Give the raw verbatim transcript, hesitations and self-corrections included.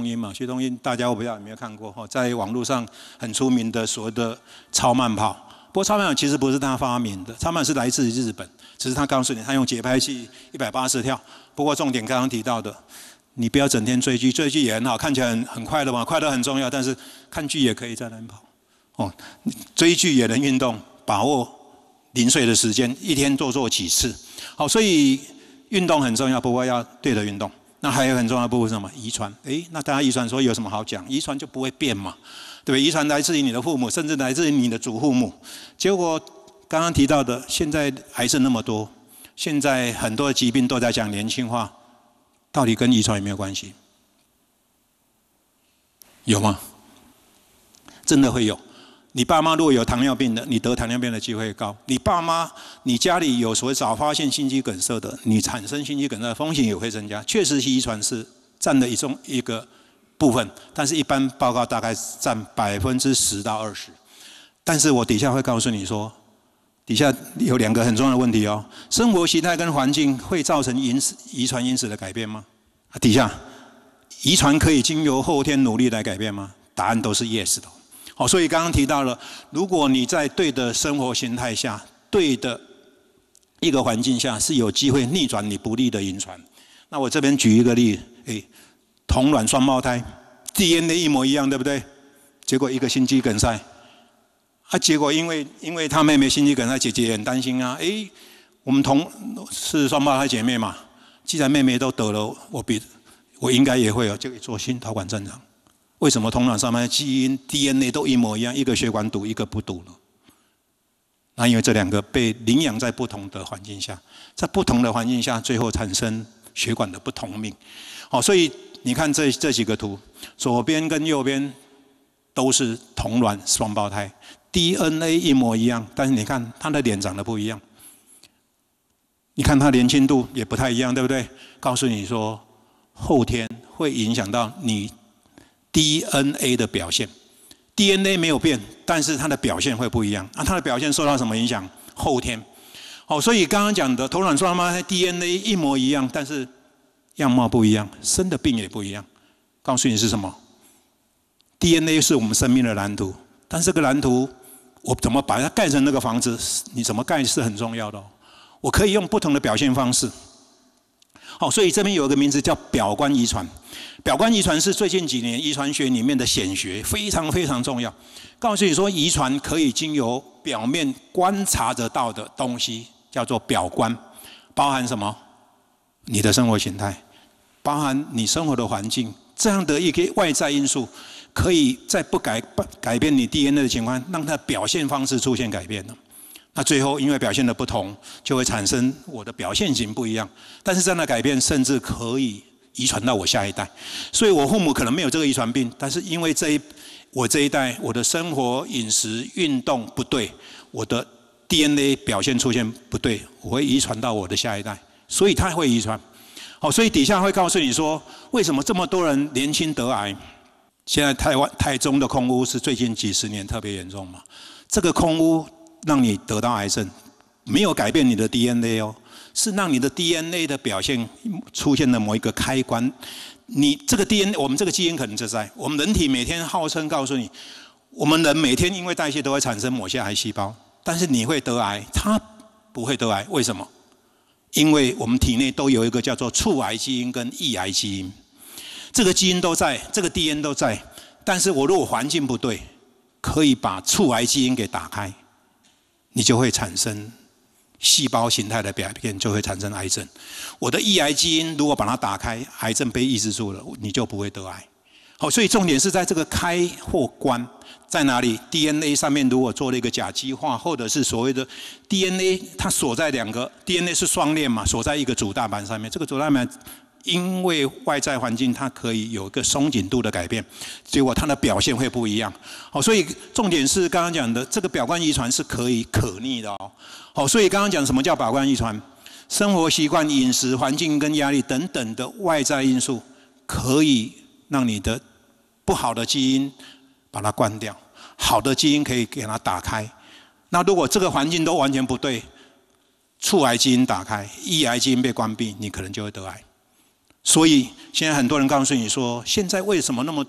英嘛，薛东英大家我不知道有没有看过哈，在网络上很出名的所谓的超慢跑。不过超慢跑其实不是他发明的，超慢是来自于日本，只是他告诉你他用节拍器一百八十跳。不过重点刚刚提到的，你不要整天追剧，追剧也很好，看起来很很快乐嘛，快乐很重要，但是看剧也可以在那跑。哦，追剧也能运动，把握零碎的时间，一天多做几次。好，所以运动很重要，不过要对的运动。那还有很重要的部分是什么？遗传。诶，那大家遗传说有什么好讲？遗传就不会变嘛，对不对？遗传来自于你的父母，甚至来自于你的祖父母。结果刚刚提到的，现在癌症那么多，现在很多的疾病都在讲年轻化，到底跟遗传有没有关系？有吗？真的会有。你爸妈如果有糖尿病的，你得糖尿病的机会高；你爸妈、你家里有所谓早发现心肌梗塞的，你产生心肌梗塞的风险也会增加。确实，遗传是占了一种一个部分，但是一般报告大概占百分之十到二十。但是我底下会告诉你说，底下有两个很重要的问题哦：生活形态跟环境会造成因子遗传因子的改变吗？啊，底下遗传可以经由后天努力来改变吗？答案都是 yes 的。好，所以刚刚提到了，如果你在对的生活形态下、对的一个环境下，是有机会逆转你不利的遗传。那我这边举一个例，哎，同卵双胞胎 ，D N A 一模一样，对不对？结果一个心肌梗塞，啊，结果因为因为他妹妹心肌梗塞，姐姐也很担心啊，哎，我们同是双胞胎姐妹嘛，既然妹妹都得了，我比我应该也会有，就做心导管正常。为什么同卵双胞胎基因 D N A 都一模一样，一个血管堵，一个不堵了？那因为这两个被领养在不同的环境下，在不同的环境下，最后产生血管的不同命。好，所以你看这这几个图，左边跟右边都是同卵双胞胎 ，D N A 一模一样，但是你看他的脸长得不一样，你看他年轻度也不太一样，对不对？告诉你说，后天会影响到你 D N A 的表现 ，D N A 没有变，但是它的表现会不一样。啊，它的表现受到什么影响？后天。哦，所以刚刚讲的同卵双胞胎 D N A 一模一样，但是样貌不一样，生的病也不一样。告诉你是什么 ？D N A 是我们生命的蓝图，但这个蓝图我怎么把它盖成那个房子？你怎么盖是很重要的哦。我可以用不同的表现方式。好，所以这边有一个名字叫表观遗传。表观遗传是最近几年遗传学里面的显学，非常非常重要。告诉你说，遗传可以经由表面观察得到的东西，叫做表观，包含什么？你的生活形态，包含你生活的环境，这样的一个外在因素，可以在不改改变你 D N A 的情况，让它的表现方式出现改变了。那最后因为表现的不同，就会产生我的表现型不一样。但是这样的改变，甚至可以遗传到我下一代。所以我父母可能没有这个遗传病，但是因为这一我这一代我的生活、饮食、运动不对，我的 D N A 表现出现不对，我会遗传到我的下一代，所以它会遗传。好，所以底下会告诉你说，为什么这么多人年轻得癌？现在台湾台中的空污是最近几十年特别严重嘛？这个空污让你得到癌症，没有改变你的 D N A 哦，是让你的 D N A 的表现出现了某一个开关。你这个 D N A， 我们这个基因可能就在我们人体每天号称告诉你，我们人每天因为代谢都会产生某些癌细胞，但是你会得癌，它不会得癌，为什么？因为我们体内都有一个叫做促癌基因跟抑癌基因，这个基因都在，这个 D N A 都在，但是我如果环境不对，可以把促癌基因给打开，你就会产生细胞形态的改变，就会产生癌症。我的抑癌基因如果把它打开，癌症被抑制住了，你就不会得癌。好，所以重点是在这个开或关在哪里 ？D N A 上面如果做了一个甲基化，或者是所谓的 D N A， 它锁在两个 D N A 是双链嘛，锁在一个主大板上面。这个主大板因为外在环境它可以有一个松紧度的改变，结果它的表现会不一样。好，所以重点是刚刚讲的这个表观遗传是可以可逆的哦。好，所以刚刚讲什么叫表观遗传？生活习惯、饮食、环境跟压力等等的外在因素，可以让你的不好的基因把它关掉，好的基因可以给它打开。那如果这个环境都完全不对，促癌基因打开，抑癌基因被关闭，你可能就会得癌。 所以现在很多人告诉你说，现在为什么那么